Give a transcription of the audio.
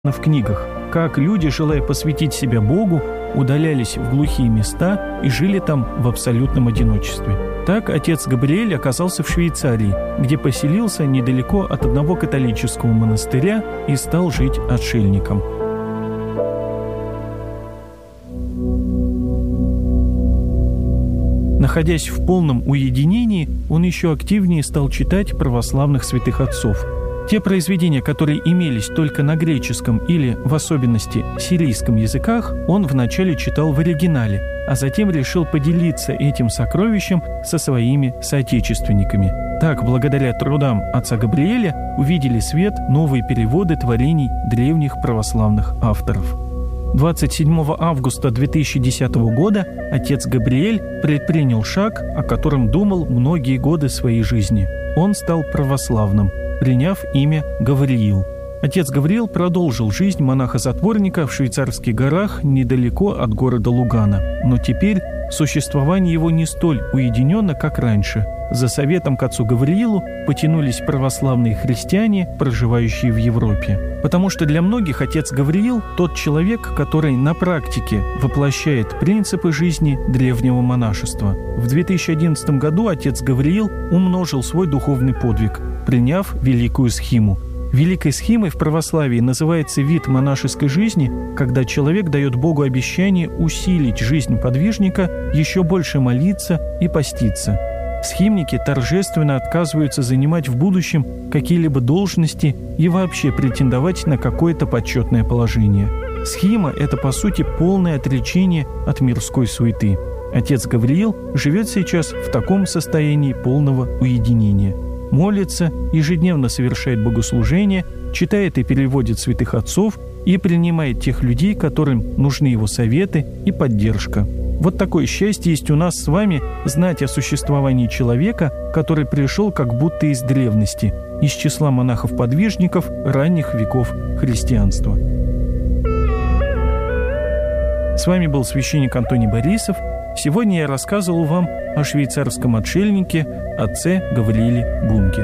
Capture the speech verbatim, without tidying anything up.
в книгах, как люди, желая посвятить себя Богу, удалялись в глухие места и жили там в абсолютном одиночестве. Так отец Габриэль оказался в Швейцарии, где поселился недалеко от одного католического монастыря и стал жить отшельником. Находясь в полном уединении, он еще активнее стал читать православных святых отцов. Те произведения, которые имелись только на греческом или, в особенности, сирийском языках, он вначале читал в оригинале, а затем решил поделиться этим сокровищем со своими соотечественниками. Так, благодаря трудам отца Габриэля, увидели свет новые переводы творений древних православных авторов. двадцать седьмого августа две тысячи десятого года отец Габриэль предпринял шаг, о котором думал многие годы своей жизни. Он стал православным, приняв имя Гавриил. Отец Гавриил продолжил жизнь монаха-затворника в швейцарских горах недалеко от города Лугано. Но теперь существование его не столь уединенно, как раньше. За советом к отцу Гавриилу потянулись православные христиане, проживающие в Европе. Потому что для многих отец Гавриил – тот человек, который на практике воплощает принципы жизни древнего монашества. В две тысячи одиннадцатом году отец Гавриил умножил свой духовный подвиг, приняв великую схиму. Великой схимой в православии называется вид монашеской жизни, когда человек дает Богу обещание усилить жизнь подвижника, еще больше молиться и поститься. Схимники торжественно отказываются занимать в будущем какие-либо должности и вообще претендовать на какое-то почетное положение. Схима – это, по сути, полное отречение от мирской суеты. Отец Гавриил живет сейчас в таком состоянии полного уединения. Молится, ежедневно совершает богослужения, читает и переводит святых отцов и принимает тех людей, которым нужны его советы и поддержка. Вот такое счастье есть у нас с вами знать о существовании человека, который пришел как будто из древности, из числа монахов-подвижников ранних веков христианства. С вами был священник Антоний Борисов. Сегодня я рассказывал вам о швейцарском отшельнике отце Гаврииле Бунке.